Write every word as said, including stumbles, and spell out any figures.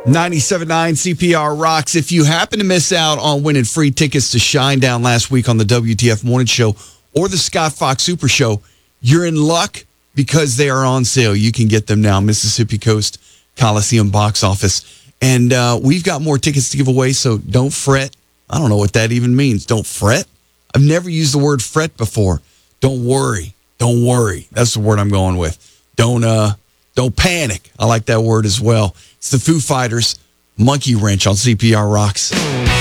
ninety-seven point nine C P R rocks. If you happen to miss out on winning free tickets to Shinedown last week on the W T F Morning Show or the Scott Fox Super Show, you're in luck because they are on sale. You can get them now, Mississippi Coast Coliseum box office. And uh, we've got more tickets to give away, so don't fret. I don't know what that even means. Don't fret? I've never used the word fret before. Don't worry. Don't worry. That's the word I'm going with. Don't uh, don't panic. I like that word as well. It's the Foo Fighters, Monkey Wrench on C P R Rocks.